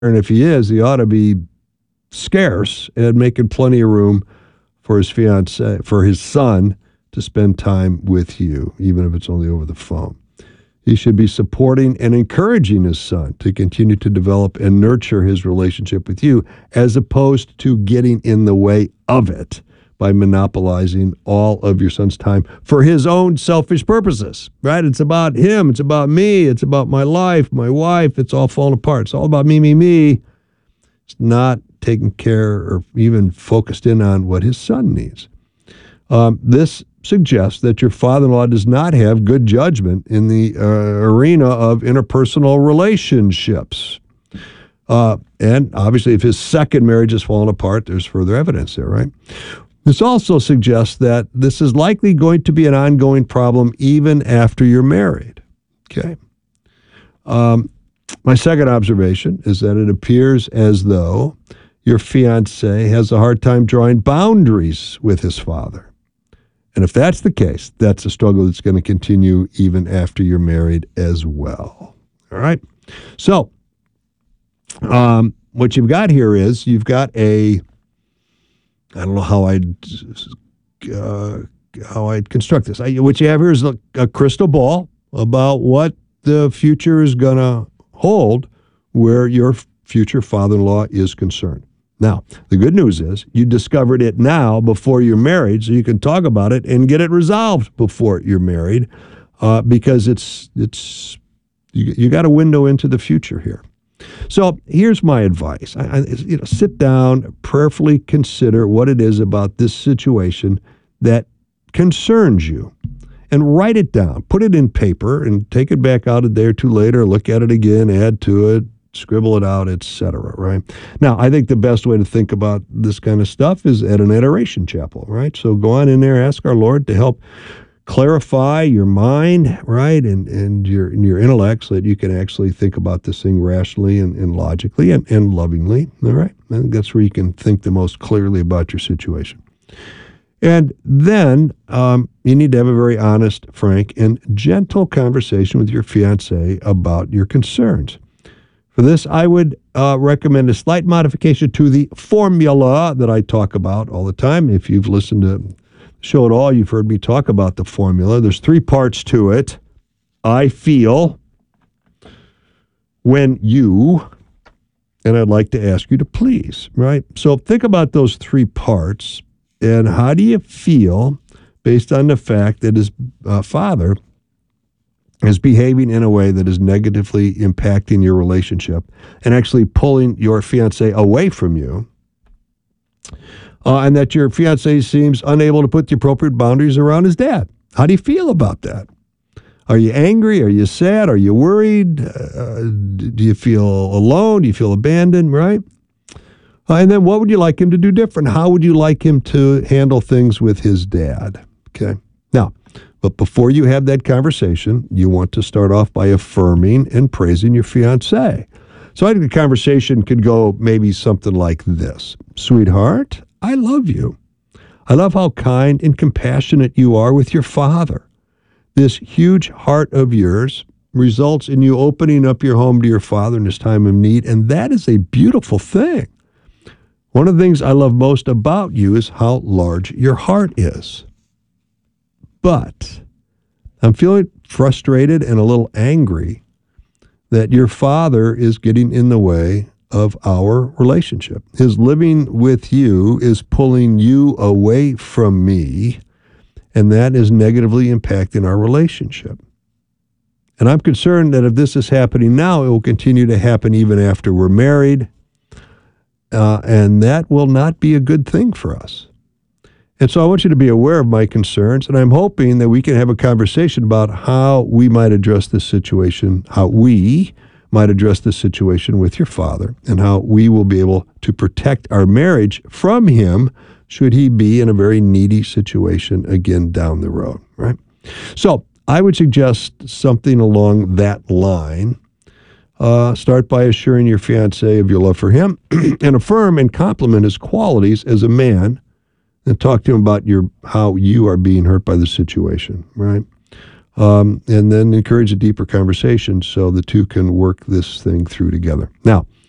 And if he is, he ought to be scarce and making plenty of room for his fiance, for his son to spend time with you, even if it's only over the phone. He should be supporting and encouraging his son to continue to develop and nurture his relationship with you, as opposed to getting in the way of it by monopolizing all of your son's time for his own selfish purposes, right? It's about him. It's about me. It's about my life, my wife. It's all falling apart. It's all about me, me, me. It's not taking care or even focused in on what his son needs. This suggests that your father-in-law does not have good judgment in the arena of interpersonal relationships. And obviously, if his second marriage has fallen apart, there's further evidence there, right? This also suggests that this is likely going to be an ongoing problem even after you're married. Okay. My second observation is that it appears as though your fiancé has a hard time drawing boundaries with his father. And if that's the case, that's a struggle that's going to continue even after you're married as well. All right. So, what you've got here is you've got I don't know how I'd construct this. What you have here is a crystal ball about what the future is going to hold where your future father-in-law is concerned. Now, the good news is you discovered it now before you're married, so you can talk about it and get it resolved before you're married, because you got a window into the future here. So here's my advice. Sit down, prayerfully consider what it is about this situation that concerns you, and write it down. Put it in paper and take it back out a day or two later, look at it again, add to it, scribble it out, etc. Right? Now, I think the best way to think about this kind of stuff is at an adoration chapel, right? So go on in there, ask our Lord to help clarify your mind, right, and your intellect, so that you can actually think about this thing rationally and logically and lovingly, all right? I think that's where you can think the most clearly about your situation. And then you need to have a very honest, frank, and gentle conversation with your fiancé about your concerns. For this, I would recommend a slight modification to the formula that I talk about all the time. If you've listened to the show at all, you've heard me talk about the formula. There's 3 parts to it. I feel, when you, and I'd like to ask you to please, right? So think about those 3 parts, and how do you feel based on the fact that his father is behaving in a way that is negatively impacting your relationship and actually pulling your fiancé away from you, and that your fiancé seems unable to put the appropriate boundaries around his dad. How do you feel about that? Are you angry? Are you sad? Are you worried? Do you feel alone? Do you feel abandoned, right? And then what would you like him to do different? How would you like him to handle things with his dad? Okay. Now, but before you have that conversation, you want to start off by affirming and praising your fiancé. So I think the conversation could go maybe something like this. Sweetheart, I love you. I love how kind and compassionate you are with your father. This huge heart of yours results in you opening up your home to your father in his time of need, and that is a beautiful thing. One of the things I love most about you is how large your heart is. But I'm feeling frustrated and a little angry that your father is getting in the way of our relationship. His living with you is pulling you away from me, and that is negatively impacting our relationship. And I'm concerned that if this is happening now, it will continue to happen even after we're married, and that will not be a good thing for us. And so I want you to be aware of my concerns, and I'm hoping that we can have a conversation about how we might address this situation, how we might address this situation with your father, and how we will be able to protect our marriage from him should he be in a very needy situation again down the road, right? So I would suggest something along that line. Start by assuring your fiancé of your love for him and affirm and compliment his qualities as a man, and talk to him about how you are being hurt by the situation, right? And then encourage a deeper conversation so the two can work this thing through together. Now,